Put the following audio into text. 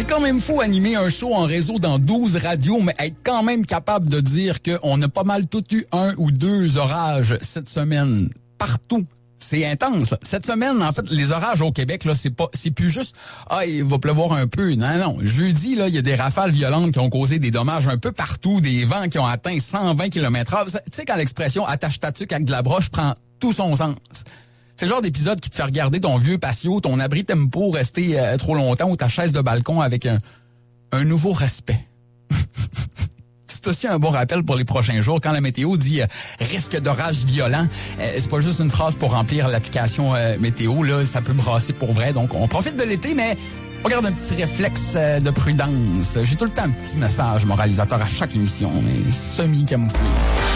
C'est quand même fou animer un show en réseau dans 12 radios, mais être quand même capable de dire qu'on a pas mal tout eu 1 ou 2 orages cette semaine. Partout. C'est intense. Là. Cette semaine, en fait, les orages au Québec, là, c'est plus juste, il va pleuvoir un peu. Non. Jeudi, là, il y a des rafales violentes qui ont causé des dommages un peu partout, des vents qui ont atteint 120 km/h. Tu sais, quand l'expression attache ta tuque avec de la broche prend tout son sens. C'est le genre d'épisode qui te fait regarder ton vieux patio, ton abri tempo rester trop longtemps ou ta chaise de balcon avec un nouveau respect. C'est aussi un bon rappel pour les prochains jours. Quand la météo dit risque d'orage violent, c'est pas juste une phrase pour remplir l'application météo. Là, ça peut brasser pour vrai. Donc, on profite de l'été, mais on garde un petit réflexe de prudence. J'ai tout le temps un petit message moralisateur à chaque émission, mais semi-camouflé.